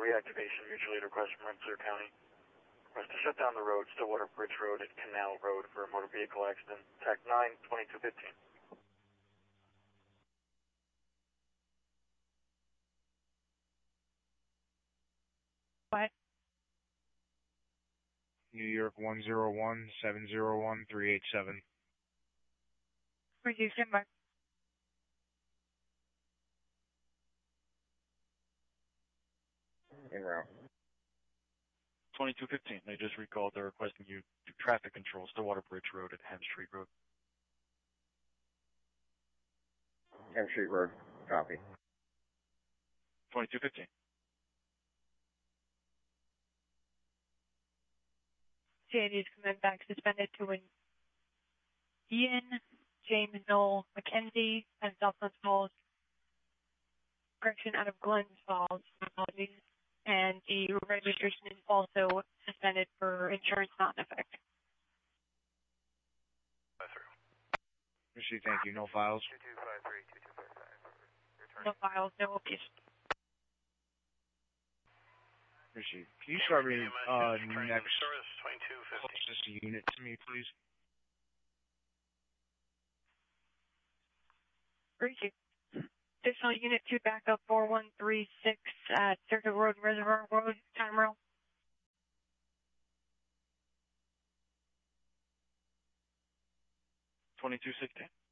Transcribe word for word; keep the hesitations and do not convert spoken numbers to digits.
reactivation, mutual aid request from Rensselaer County. Request to shut down the road, Stillwater Bridge Road and Canal Road for a motor vehicle accident. T A C nine, twenty-two fifteen. What? New York one zero one, seven zero one, three eight seven. Reduce stand by. En route. twenty-two fifteen, they just recalled. They're requesting you to traffic control Stillwater Bridge Road at Ham Street Road. M Street Road, copy. twenty-two fifteen. C I D's command back suspended to an Ian, James Noel McKenzie, and Southwest Falls. Correction out of Glens Falls. Apologies. And the registration is also suspended for insurance not in effect. Receive, thank you. No files. two two five three, two two five five. No files, no abuse. Receive. Can you start reading uh, next twenty-two fifty. closest unit to me, please? Receive. Additional Unit two backup four one three six at Circuit Road, Reservoir Road, time row. twenty-two sixteen.